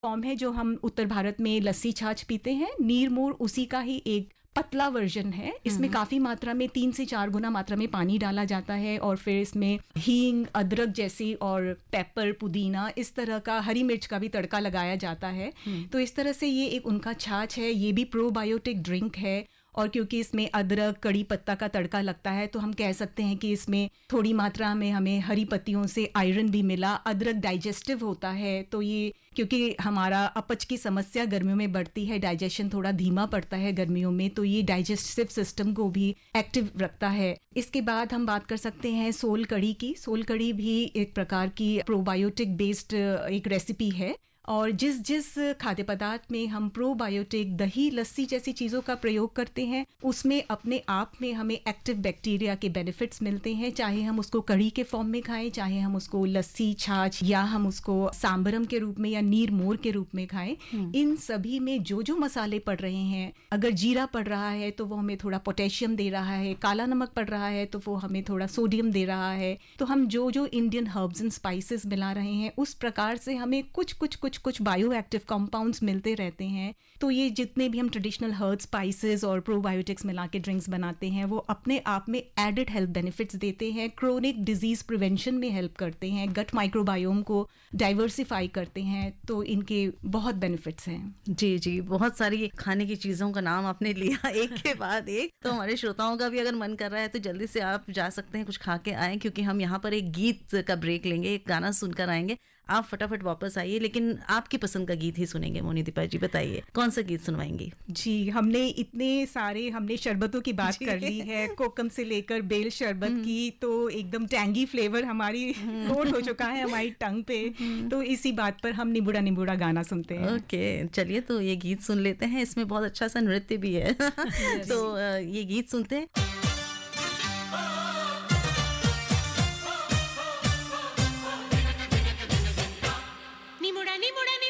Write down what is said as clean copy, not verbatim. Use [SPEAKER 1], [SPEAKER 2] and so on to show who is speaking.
[SPEAKER 1] Form है जो हम उत्तर भारत में लस्सी छाछ पीते हैं, नीरमोर उसी का ही एक पतला वर्जन है। इसमें काफी मात्रा में 3 से 4 गुना मात्रा में पानी डाला जाता है और फिर इसमें हींग, अदरक जैसी और पेपर, पुदीना, इस तरह का, हरी मिर्च का भी तड़का लगाया जाता है। तो इस तरह से ये एक उनका छाछ है। ये भी प्रोबायोटिक ड्रिंक है और क्योंकि इसमें अदरक, कड़ी पत्ता का तड़का लगता है तो हम कह सकते हैं कि इसमें थोड़ी मात्रा में हमें हरी पत्तियों से आयरन भी मिला। अदरक डाइजेस्टिव होता है, तो ये क्योंकि हमारा अपच की समस्या गर्मियों में बढ़ती है, डाइजेशन थोड़ा धीमा पड़ता है गर्मियों में, तो ये डाइजेस्टिव सिस्टम को भी एक्टिव रखता है। इसके बाद हम बात कर सकते हैं सोल कड़ी की। सोल कड़ी भी एक प्रकार की प्रोबायोटिक बेस्ड एक रेसिपी है और जिस खाद्य पदार्थ में हम प्रोबायोटिक, दही, लस्सी जैसी चीज़ों का प्रयोग करते हैं उसमें अपने आप में हमें एक्टिव बैक्टीरिया के बेनिफिट्स मिलते हैं। चाहे हम उसको कढ़ी के फॉर्म में खाएं, चाहे हम उसको लस्सी, छाछ या हम उसको सांबरम के रूप में या नीर मोर के रूप में खाएं, इन सभी में जो जो मसाले पड़ रहे हैं, अगर जीरा पड़ रहा है तो वो हमें थोड़ा पोटेशियम दे रहा है, काला नमक पड़ रहा है तो वो हमें थोड़ा सोडियम दे रहा है। तो हम जो जो इंडियन हर्ब्स एंड स्पाइसेस मिला रहे हैं उस प्रकार से हमें कुछ बायो एक्टिव कंपाउंड्स मिलते रहते हैं। तो ये जितने भी हम ट्रेडिशनल हर्ब्स, स्पाइसेस और प्रोबायोटिक्स मिला के ड्रिंक्स बनाते हैं वो अपने आप में एडेड हेल्थ बेनिफिट्स देते हैं, क्रोनिक डिजीज प्रिवेंशन में हेल्प करते हैं, गट माइक्रोबायोम को डाइवर्सिफाई करते हैं, तो इनके बहुत बेनिफिट्स हैं।
[SPEAKER 2] जी जी, बहुत सारी खाने की चीजों का नाम आपने लिया एक के बाद एक। तो हमारे श्रोताओं का भी अगर मन कर रहा है तो जल्दी से आप जा सकते हैं, कुछ खा के आए, क्योंकि हम यहाँ पर एक गीत का ब्रेक लेंगे, एक गाना सुनकर आएंगे। आप फटाफट वापस आइए, लेकिन आपकी पसंद का गीत ही सुनेंगे। मोनी दीपा जी बताइए कौन सा गीत सुनवाएंगी?
[SPEAKER 1] जी, हमने शरबतों की बात कर ली है, कोकम से लेकर बेल शरबत की, तो एकदम टैंगी फ्लेवर हमारी कोट हो चुका है हमारी टंग पे। तो इसी बात पर हम निबुड़ा निबुड़ा गाना सुनते हैं।
[SPEAKER 2] ओके, चलिए तो ये गीत सुन लेते हैं। इसमें बहुत अच्छा सा नृत्य भी है तो ये गीत सुनते हैं।